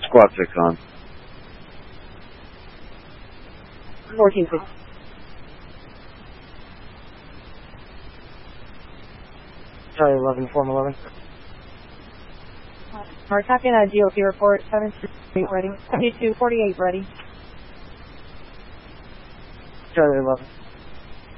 Squad 6 on. 14, please. Charlie 11, Form 11. Our captain at GOP report, 7 ready. 2248 ready. Charlie 11.